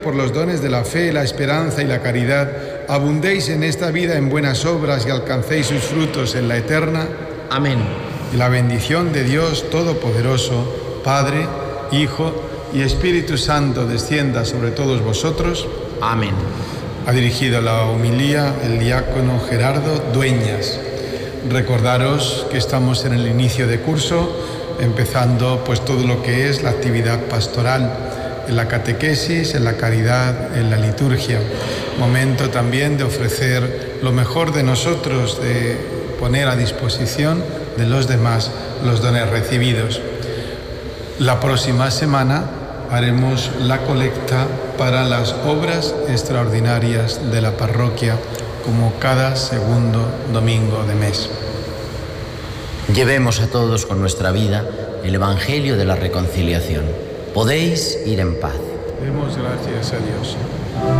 Por los dones de la fe, la esperanza y la caridad, abundéis en esta vida en buenas obras y alcancéis sus frutos en la eterna. Amén. Y la bendición de Dios Todopoderoso, Padre, Hijo y Espíritu Santo descienda sobre todos vosotros. Amén. Ha dirigido la homilía el diácono Gerardo Dueñas. Recordaros que estamos en el inicio de curso, empezando pues todo lo que es la actividad pastoral, en la catequesis, en la caridad, en la liturgia. Momento también de ofrecer lo mejor de nosotros, de poner a disposición de los demás los dones recibidos. La próxima semana haremos la colecta para las obras extraordinarias de la parroquia, como cada segundo domingo de mes. Llevemos a todos con nuestra vida el Evangelio de la reconciliación. Podéis ir en paz. Demos gracias a Dios.